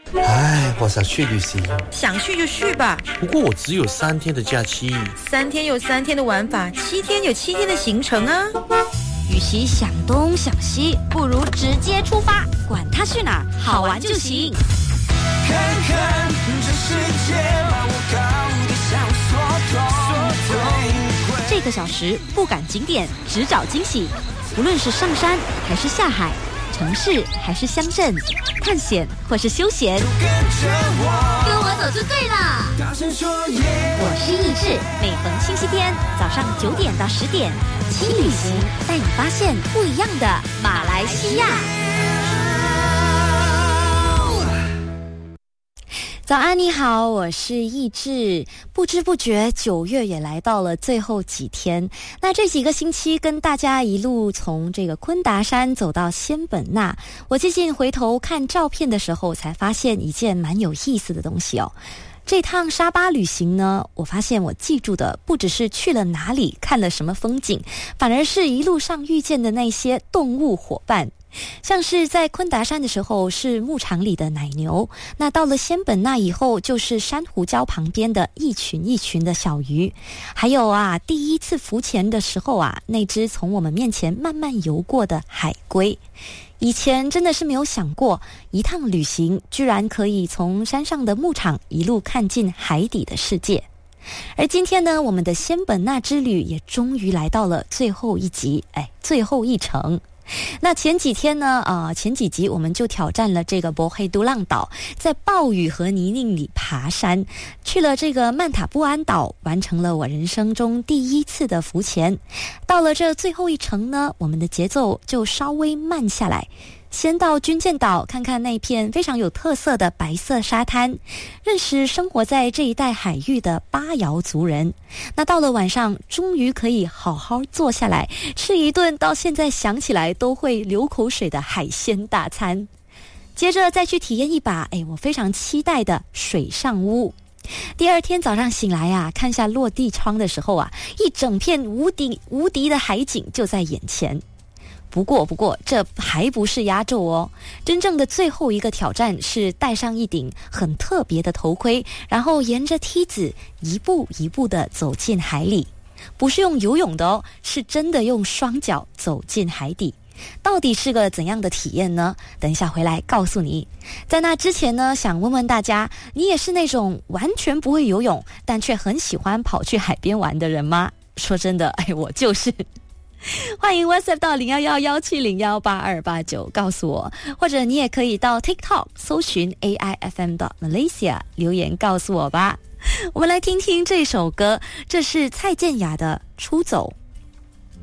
唉，我想去旅行。 想去就去吧。 不过我只有3天的假期。 3天有3天的玩法，7天有7天的行程啊。 与其想东想西，不如直接出发，管它去哪儿，好玩就行。 看看这世界，把我搞得像缩头。 这个小时不赶景点，只找惊喜。无论是上山还是下海，城市还是乡镇，探险或是休闲，跟我走就对了。 大声说耶！ 我是易志，每逢星期天早上9点到10点，轻旅行带你发现不一样的马来西亚。早安，你好，我是易志。不知不觉9月也来到了最后几天，那这几个星期跟大家一路从这个昆达山走到仙本那，我最近回头看照片的时候才发现一件蛮有意思的东西哦。这趟沙巴旅行呢，我发现我记住的不只是去了哪里看了什么风景，反而是一路上遇见的那些动物伙伴。像是在昆达山的时候是牧场里的奶牛，那到了仙本那以后就是珊瑚礁旁边的一群一群的小鱼，还有第一次浮潜的时候那只从我们面前慢慢游过的海龟。以前真的是没有想过，一趟旅行居然可以从山上的牧场一路看进海底的世界。而今天呢，我们的仙本那之旅也终于来到了最后一集，最后一程。那前几天呢，前几集我们就挑战了这个博黑都浪岛，在暴雨和泥泞里爬山，去了这个曼塔布安岛，完成了我人生中第1次的浮潜。到了这最后一程呢，我们的节奏就稍微慢下来，先到军舰岛看看那片非常有特色的白色沙滩，认识生活在这一带海域的巴瑶族人。那到了晚上，终于可以好好坐下来吃一顿到现在想起来都会流口水的海鲜大餐，接着再去体验一把我非常期待的水上屋。第2天早上醒来看下落地窗的时候一整片无敌的海景就在眼前。不过这还不是压轴哦，真正的最后一个挑战是戴上一顶很特别的头盔，然后沿着梯子一步一步地走进海里。不是用游泳的哦，是真的用双脚走进海底。到底是个怎样的体验呢？等一下回来告诉你。在那之前呢，想问问大家，你也是那种完全不会游泳但却很喜欢跑去海边玩的人吗？说真的，我就是欢迎 WhatsApp 到0111701829告诉我，或者你也可以到 TikTok 搜寻 AIFM.Malaysia 留言告诉我吧。我们来听听这首歌，这是蔡健雅的《出走》。